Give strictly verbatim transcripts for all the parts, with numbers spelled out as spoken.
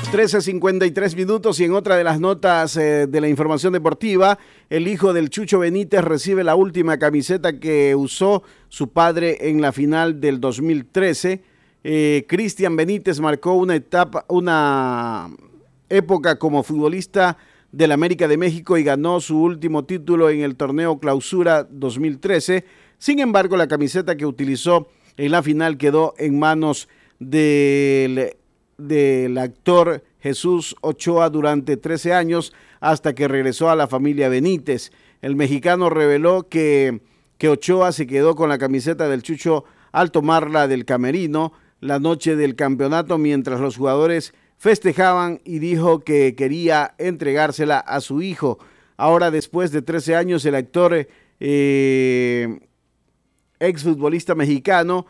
trece cincuenta y tres minutos y en otra de las notas eh, de la información deportiva, el hijo del Chucho Benítez recibe la última camiseta que usó su padre en la final del dos mil trece. Eh, Cristian Benítez marcó una etapa, una época como futbolista del América de México y ganó su último título en el torneo Clausura dos mil trece. Sin embargo, la camiseta que utilizó en la final quedó en manos del del actor Jesús Ochoa durante trece años hasta que regresó a la familia Benítez. El mexicano reveló que, que Ochoa se quedó con la camiseta del Chucho al tomarla del camerino la noche del campeonato mientras los jugadores festejaban y dijo que quería entregársela a su hijo. Ahora, después de trece años, el actor eh, exfutbolista mexicano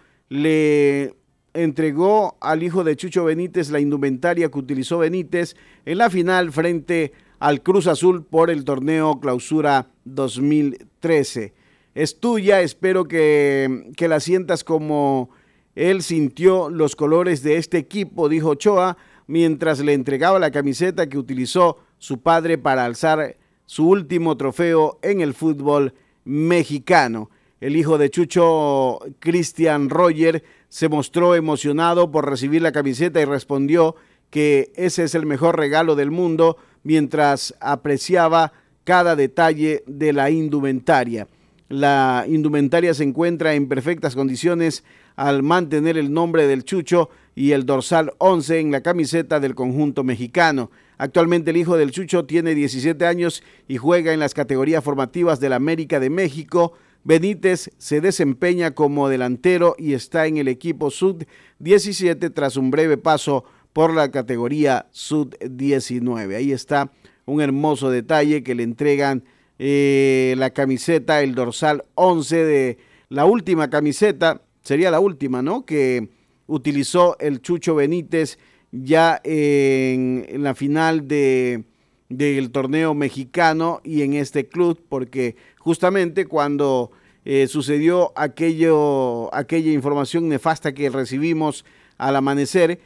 le entregó al hijo de Chucho Benítez la indumentaria que utilizó Benítez en la final frente al Cruz Azul por el torneo Clausura dos mil trece. Es tuya, espero que, que la sientas como él sintió los colores de este equipo, dijo Ochoa, mientras le entregaba la camiseta que utilizó su padre para alzar su último trofeo en el fútbol mexicano. El hijo de Chucho, Cristian Roger, se mostró emocionado por recibir la camiseta y respondió que ese es el mejor regalo del mundo mientras apreciaba cada detalle de la indumentaria. La indumentaria se encuentra en perfectas condiciones al mantener el nombre del Chucho y el dorsal once en la camiseta del conjunto mexicano. Actualmente el hijo del Chucho tiene diecisiete años y juega en las categorías formativas del América de México. Benítez se desempeña como delantero y está en el equipo sub diecisiete tras un breve paso por la categoría sub diecinueve. Ahí está un hermoso detalle que le entregan eh, la camiseta, el dorsal once de la última camiseta, sería la última, ¿no?, que utilizó el Chucho Benítez ya en, en la final de del torneo mexicano y en este club, porque justamente cuando eh, sucedió aquello, aquella información nefasta que recibimos al amanecer,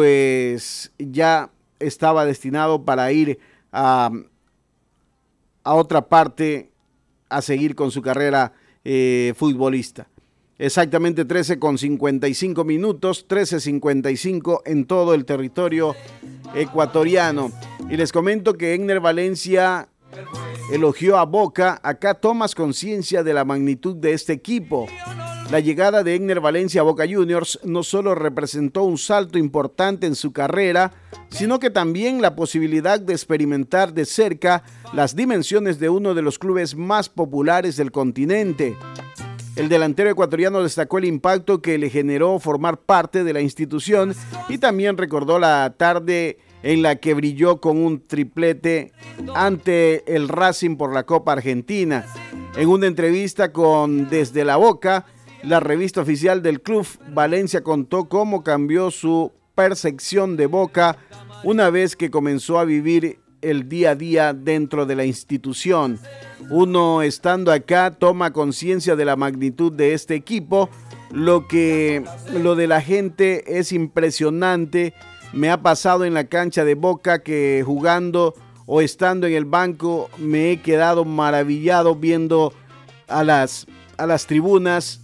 pues ya estaba destinado para ir a, a otra parte a seguir con su carrera eh, futbolista. Exactamente trece con cincuenta y cinco minutos, trece cincuenta y cinco en todo el territorio ecuatoriano. Y les comento que Egner Valencia elogió a Boca. Acá tomas conciencia de la magnitud de este equipo. La llegada de Egner Valencia a Boca Juniors no solo representó un salto importante en su carrera, sino que también la posibilidad de experimentar de cerca las dimensiones de uno de los clubes más populares del continente. El delantero ecuatoriano destacó el impacto que le generó formar parte de la institución y también recordó la tarde en la que brilló con un triplete ante el Racing por la Copa Argentina. En una entrevista con Desde la Boca, la revista oficial del club, Valencia contó cómo cambió su percepción de Boca una vez que comenzó a vivir el día a día dentro de la institución. Uno, estando acá, toma conciencia de la magnitud de este equipo. Lo que lo de la gente es impresionante. Me ha pasado en la cancha de Boca que jugando o estando en el banco me he quedado maravillado viendo a las, a las tribunas.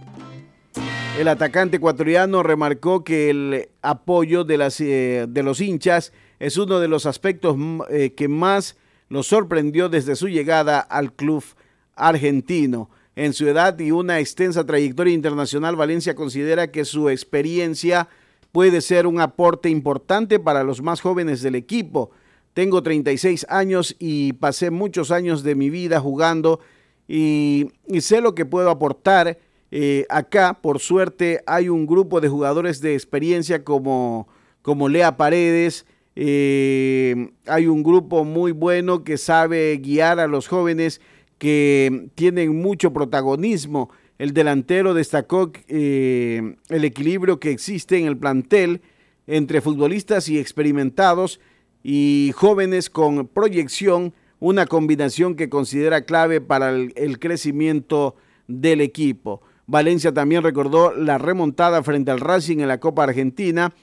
El atacante ecuatoriano remarcó que el apoyo de, las, eh, de los hinchas es uno de los aspectos eh, que más lo sorprendió desde su llegada al club argentino. En su edad y una extensa trayectoria internacional, Valencia considera que su experiencia puede ser un aporte importante para los más jóvenes del equipo. Tengo treinta y seis años y pasé muchos años de mi vida jugando y, y sé lo que puedo aportar. Eh, acá, por suerte, hay un grupo de jugadores de experiencia como, como Lea Paredes. Eh, hay un grupo muy bueno que sabe guiar a los jóvenes que tienen mucho protagonismo. El delantero destacó eh, el equilibrio que existe en el plantel entre futbolistas y experimentados y jóvenes con proyección, una combinación que considera clave para el, el crecimiento del equipo. Valencia también recordó la remontada frente al Racing en la Copa Argentina,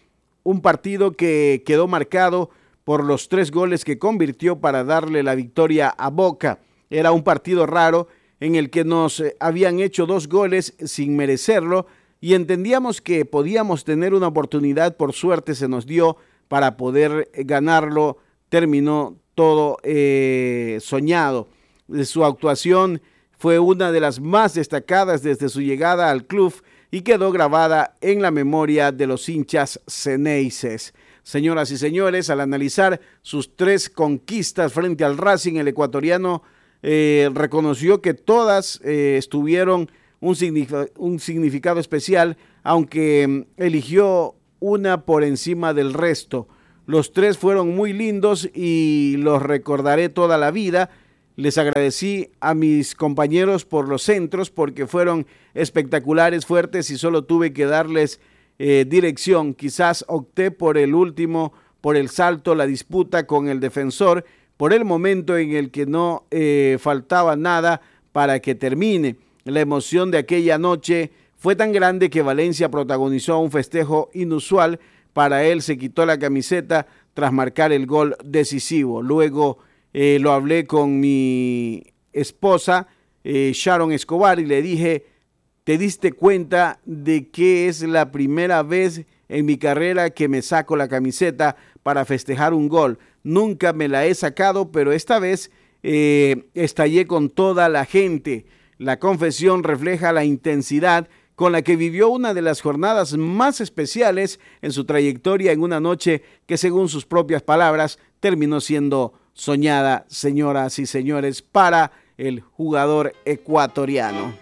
un partido que quedó marcado por los tres goles que convirtió para darle la victoria a Boca. Era un partido raro en el que nos habían hecho dos goles sin merecerlo y entendíamos que podíamos tener una oportunidad, por suerte se nos dio para poder ganarlo. Terminó todo eh, soñado. Su actuación fue una de las más destacadas desde su llegada al club y quedó grabada en la memoria de los hinchas ceneices. Señoras y señores, al analizar sus tres conquistas frente al Racing, el ecuatoriano eh, reconoció que todas eh, estuvieron un, signific- un significado especial, aunque eh, eligió una por encima del resto. Los tres fueron muy lindos y los recordaré toda la vida. Les agradecí a mis compañeros por los centros porque fueron espectaculares, fuertes y solo tuve que darles eh, dirección. Quizás opté por el último, por el salto, la disputa con el defensor, por el momento en el que no eh, faltaba nada para que termine. La emoción de aquella noche fue tan grande que Valencia protagonizó un festejo inusual. Para él se quitó la camiseta tras marcar el gol decisivo. Luego eh, lo hablé con mi esposa, eh, Sharon Escobar, y le dije, ¿te diste cuenta de que es la primera vez en mi carrera que me saco la camiseta para festejar un gol? Nunca me la he sacado, pero esta vez eh, estallé con toda la gente. La confesión refleja la intensidad con la que vivió una de las jornadas más especiales en su trayectoria en una noche que, según sus propias palabras, terminó siendo soñada, señoras y señores, para el jugador ecuatoriano.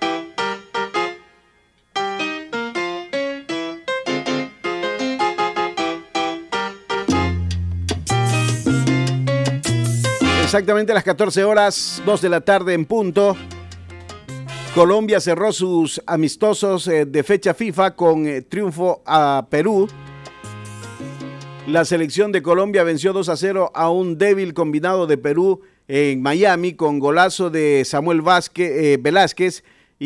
Exactamente a las catorce horas, dos de la tarde en punto. Colombia cerró sus amistosos eh, de fecha FIFA con eh, triunfo a Perú. La selección de Colombia venció dos a cero a un débil combinado de Perú en Miami con golazo de Samuel Vázquez, eh, Velázquez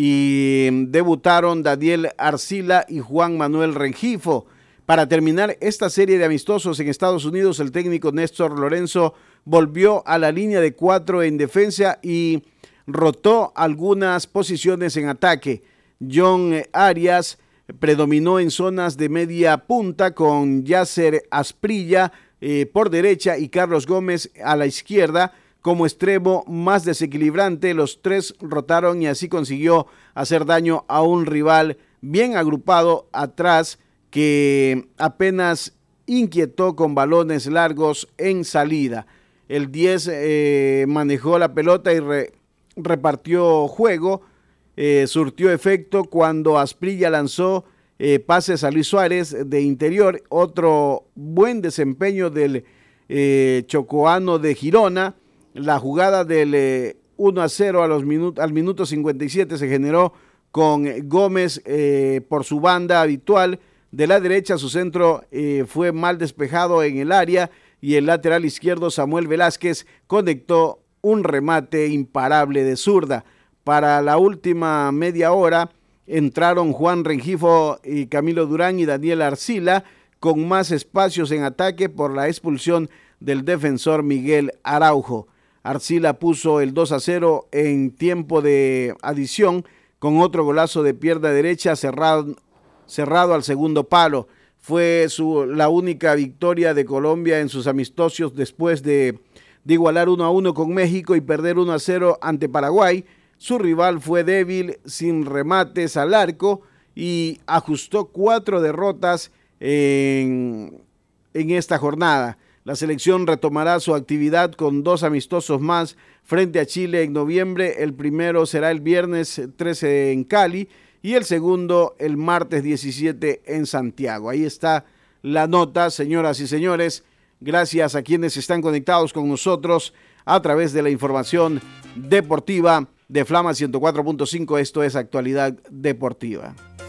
y eh, debutaron Daniel Arcila y Juan Manuel Rengifo. Para terminar esta serie de amistosos en Estados Unidos, el técnico Néstor Lorenzo volvió a la línea de cuatro en defensa y rotó algunas posiciones en ataque. John Arias predominó en zonas de media punta con Yasser Asprilla eh, por derecha y Carlos Gómez a la izquierda como extremo más desequilibrante. Los tres rotaron y así consiguió hacer daño a un rival bien agrupado atrás que apenas inquietó con balones largos en salida. El diez eh, manejó la pelota y re repartió juego, eh, surtió efecto cuando Asprilla lanzó eh, pases a Luis Suárez de interior. Otro buen desempeño del eh, chocoano de Girona. La jugada del eh, uno a cero a los minut al minuto cincuenta y siete se generó con Gómez eh, por su banda habitual. De la derecha su centro eh, fue mal despejado en el área y el lateral izquierdo Samuel Velázquez conectó un remate imparable de zurda. Para la última media hora entraron Juan Rengifo y Camilo Durán y Daniel Arcila con más espacios en ataque por la expulsión del defensor Miguel Araujo. Arcila puso el dos a cero en tiempo de adición con otro golazo de pierna derecha cerrado, cerrado al segundo palo. Fue su, la única victoria de Colombia en sus amistosos después de de igualar uno a uno con México y perder uno a cero ante Paraguay. Su rival fue débil, sin remates al arco y ajustó cuatro derrotas en, en esta jornada. La selección retomará su actividad con dos amistosos más frente a Chile en noviembre. El primero será el viernes trece en Cali y el segundo el martes diecisiete en Santiago. Ahí está la nota, señoras y señores. Gracias a quienes están conectados con nosotros a través de la información deportiva de Flama ciento cuatro punto cinco. Esto es Actualidad Deportiva.